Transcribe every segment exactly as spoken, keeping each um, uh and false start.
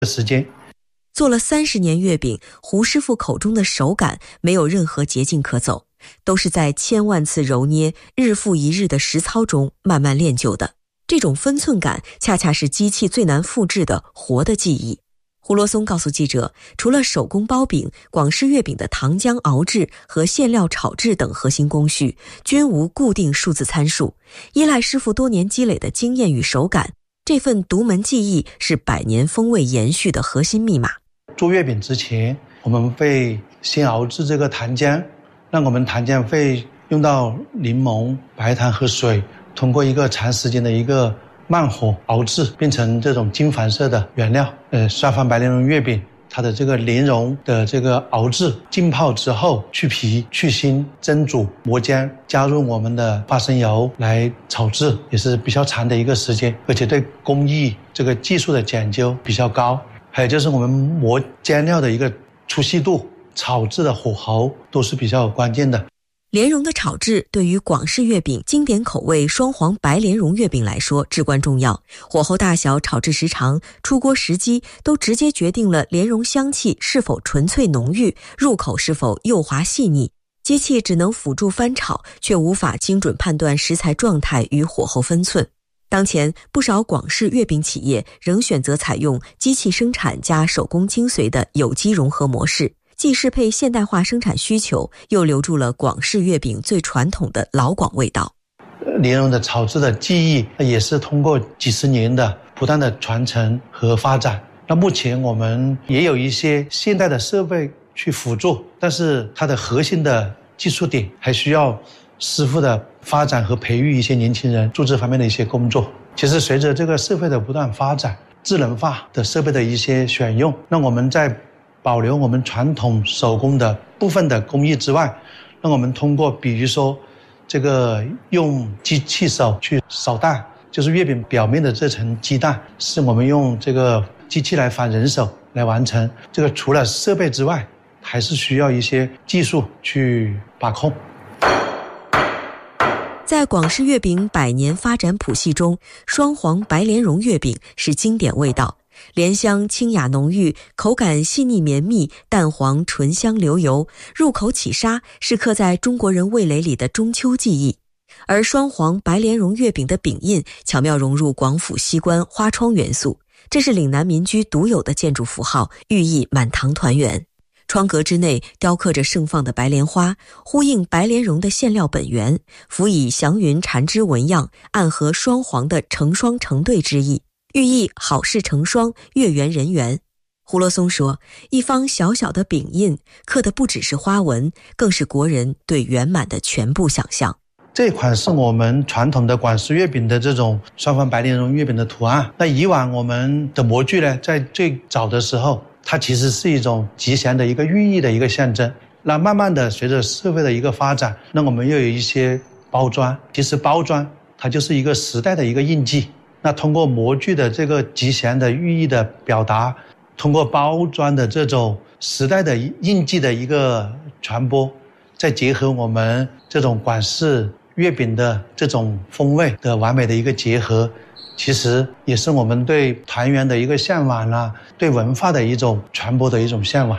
时间。 做了三十年月饼，胡师傅口中的手感没有任何捷径可走，都是在千万次揉捏、日复一日的实操中慢慢练就的。这种分寸感恰恰是机器最难复制的活的技艺。胡罗松告诉记者，除了手工包饼，广式月饼的糖浆熬制和馅料炒制等核心工序均无固定数字参数，依赖师傅多年积累的经验与手感，这份独门技艺是百年风味延续的核心密码。 做月饼之前，我们会先熬制这个糖浆，那我们糖浆会用到柠檬、白糖和水，通过一个长时间的一个慢火熬制，变成这种金黄色的原料。呃，双黄白莲蓉月饼，它的这个莲蓉的这个熬制、浸泡之后，去皮、去芯、蒸煮、磨浆，加入我们的花生油来炒制，也是比较长的一个时间，而且对工艺这个技术的讲究比较高。还有就是我们磨浆料的一个粗细度、炒制的火候都是比较关键的。 莲蓉的炒制对于广式月饼经典口味双黄白莲蓉月饼来说至关重要，火候大小、炒制时长、出锅时机都直接决定了莲蓉香气是否纯粹浓郁，入口是否幼滑细腻。机器只能辅助翻炒，却无法精准判断食材状态与火候分寸。当前不少广式月饼企业仍选择采用机器生产加手工精髓的有机融合模式，既适配现代化生产需求，又留住了广式月饼最传统的老广味道。 莲蓉的炒制的技艺也是通过几十年的不断的传承和发展。那目前我们也有一些现代的设备去辅助，但是它的核心的技术点还需要师傅的发展和培育一些年轻人做这方面的一些工作。其实随着这个社会的不断发展，智能化的设备的一些选用，那我们在保留我们传统手工的部分的工艺之外，那我们通过比如说这个用机器手去扫蛋，就是月饼表面的这层鸡蛋是我们用这个机器来反人手来完成。这个除了设备之外，还是需要一些技术去把控。 在广式月饼百年发展谱系中，双黄白莲蓉月饼是经典味道，莲香清雅浓郁，口感细腻绵密，蛋黄醇香流油，入口起沙，是刻在中国人味蕾里的中秋记忆。而双黄白莲蓉月饼的饼印巧妙融入广府西关花窗元素，这是岭南民居独有的建筑符号，寓意满堂团圆。窗格之内雕刻着盛放的白莲花，呼应白莲蓉的馅料本源，辅以祥云缠枝纹样，暗合双黄的成双成对之意，寓意好事成双，月圆人圆。胡罗松说，一方小小的饼印刻的不只是花纹，更是国人对圆满的全部想象。 这款是我们传统的广式月饼的这种双黄白莲蓉月饼的图案。那以往我们的模具呢，在最早的时候，它其实是一种吉祥的一个寓意的一个象征。那慢慢的随着社会的一个发展，那我们又有一些包装，其实包装它就是一个时代的一个印记。那通过模具的这个吉祥的寓意的表达，通过包装的这种时代的印记的一个传播，再结合我们这种广式月饼的这种风味的完美的一个结合，其实也是我们对团圆的一个向往啦，对文化的一种传播的一种向往。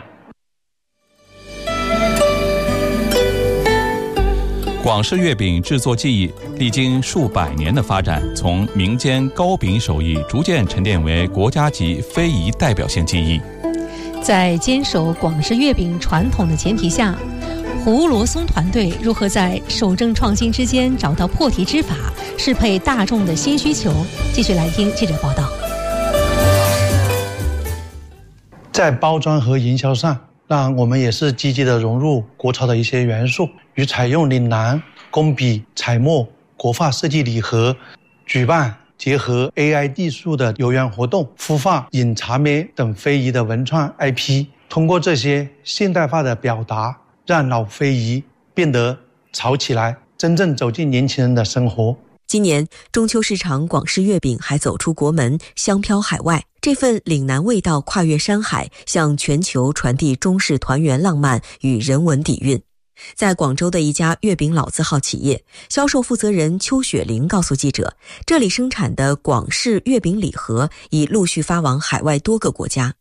广式月饼制作技艺历经数百年的发展，从民间糕饼手艺逐渐沉淀为国家级非遗代表性技艺。 在坚守广式月饼传统的前提下，胡罗松团队如何在守正创新之间找到破题之法，适配大众的新需求？继续来听记者报道。 在包装和营销上，那我们也是积极的融入国潮的一些元素，与采用岭南工笔彩墨国画设计礼盒，举办结合 A I 技术的游园活动，孵化饮茶咩等非遗的文创 I P， 通过这些现代化的表达，让老非遗变得潮起来，真正走进年轻人的生活。 今年中秋市场广式月饼还走出国门，香飘海外，这份岭南味道跨越山海，向全球传递中式团圆浪漫与人文底蕴。 在广州的一家月饼老字号企业，销售负责人邱雪玲告诉记者，这里生产的广式月饼礼盒已陆续发往海外多个国家。